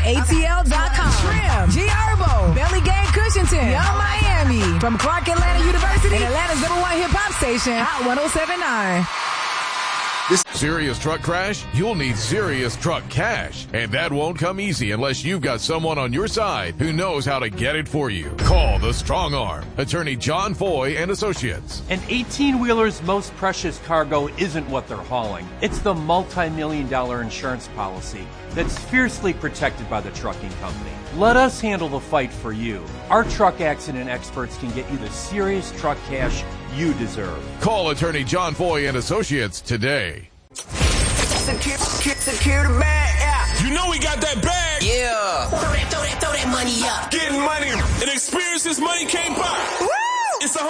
ATL.com. Trim, G Herbo, Belly Game Cushington, Young Miami. From Clark Atlanta University and Atlanta's #1 hip-hop station, Hot 107.9. Serious truck crash? You'll need serious truck cash. And that won't come easy unless you've got someone on your side who knows how to get it for you. Call the Strong Arm. Attorney John Foy and Associates. An 18-wheeler's most precious cargo isn't what they're hauling. It's the multi-million-dollar insurance policy that's fiercely protected by the trucking company. Let us handle the fight for you. Our truck accident experts can get you the serious truck cash you deserve. Call Attorney John Foy and Associates today. Secure the bag, yeah. You know we got that bag. Yeah. Throw that money up. Getting money. And experience this money can't buy. Woo! It's a